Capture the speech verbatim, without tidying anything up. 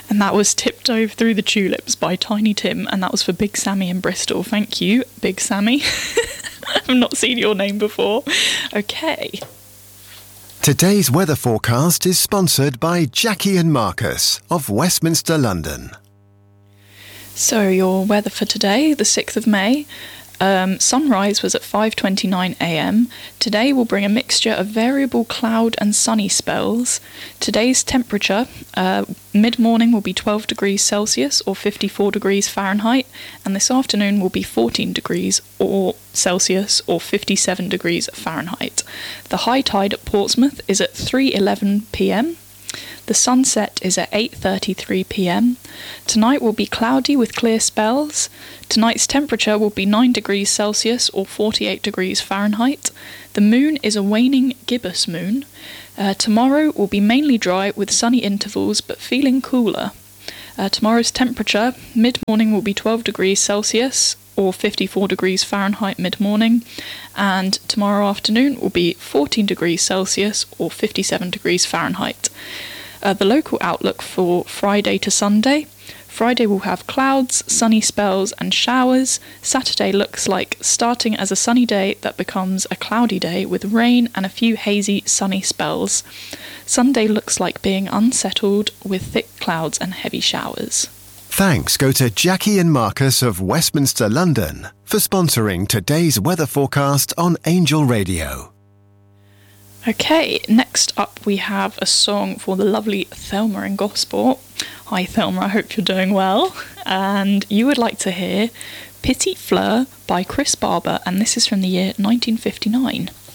And that was Tiptoe Through the Tulips by Tiny Tim, and that was for Big Sammy in Bristol. Thank you, Big Sammy. I've not seen your name before. Okay. Today's weather forecast is sponsored by Jackie and Marcus of Westminster, London. So your weather for today, the sixth of May. Um, sunrise was at five twenty-nine a m. Today will bring a mixture of variable cloud and sunny spells. Today's temperature, uh, mid-morning will be twelve degrees Celsius or fifty-four degrees Fahrenheit, and this afternoon will be fourteen degrees or Celsius or fifty-seven degrees Fahrenheit. The high tide at Portsmouth is at three eleven p m. The sunset is at eight thirty-three p m. Tonight will be cloudy with clear spells. Tonight's temperature will be nine degrees Celsius or forty-eight degrees Fahrenheit. The moon is a waning gibbous moon. Uh, tomorrow will be mainly dry with sunny intervals but feeling cooler. Uh, tomorrow's temperature, mid-morning will be twelve degrees Celsius or fifty-four degrees Fahrenheit mid-morning, and tomorrow afternoon will be fourteen degrees Celsius or fifty-seven degrees Fahrenheit. Uh, the local outlook for Friday to Sunday. Friday will have clouds, sunny spells and showers. Saturday looks like starting as a sunny day that becomes a cloudy day with rain and a few hazy sunny spells. Sunday looks like being unsettled with thick clouds and heavy showers. Thanks go to Jackie and Marcus of Westminster, London for sponsoring today's weather forecast on Angel Radio. Okay, next up we have a song for the lovely Thelma in Gosport. Hi Thelma, I hope you're doing well. And you would like to hear Petite Fleur by Chris Barber, and this is from the year nineteen fifty-nine.